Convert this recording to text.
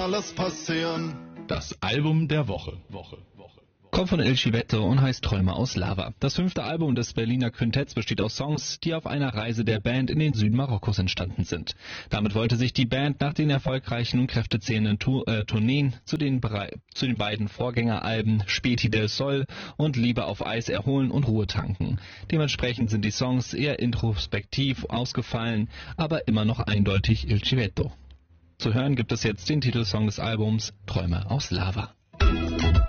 alles passieren. Das Album der Woche. Kommt von El Chivetto und heißt Träume aus Lava. Das 5. Album des Berliner Quintetts besteht aus Songs, die auf einer Reise der Band in den Süden Marokkos entstanden sind. Damit wollte sich die Band nach den erfolgreichen und kräftezehrenden Tourneen zu den beiden Vorgängeralben Späti del Sol und Liebe auf Eis erholen und Ruhe tanken. Dementsprechend sind die Songs eher introspektiv ausgefallen, aber immer noch eindeutig El Chivetto. Zu hören gibt es jetzt den Titelsong des Albums Träume aus Lava.